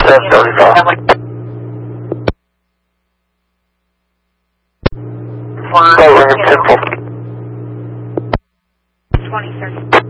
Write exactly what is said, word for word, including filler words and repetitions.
seven thirty-five. For Phone ring ten four. twenty thirty.